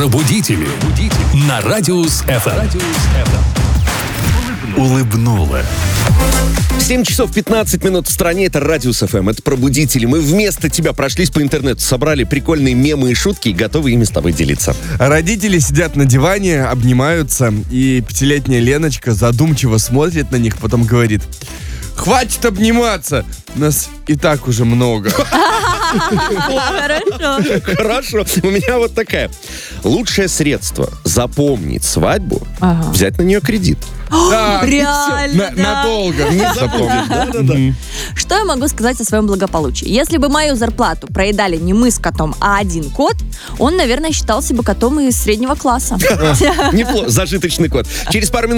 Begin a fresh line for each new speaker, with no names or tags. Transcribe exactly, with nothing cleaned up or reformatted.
Пробудители. На Радиус эф эм. Улыбнула.
семь часов пятнадцать минут в стране. Это Радиус эф эм. Это Пробудители. Мы вместо тебя прошлись по интернету, собрали прикольные мемы и шутки и готовы ими с тобой делиться.
Родители сидят на диване, обнимаются, и пятилетняя Леночка задумчиво смотрит на них, потом говорит: «Хватит обниматься, нас и так уже много».
Хорошо.
Хорошо. У меня вот такая. Лучшее средство запомнить свадьбу —
Ага.
взять на нее кредит.
Да, и всё.
Реально,
На-
да.
Надолго. Не запомнишь.
Да-да-да.
Что я могу сказать о своем благополучии? Если бы мою зарплату проедали не мы с котом, а один кот, он, наверное, считался бы котом из среднего класса.
Неплохо. Зажиточный кот. Через пару минут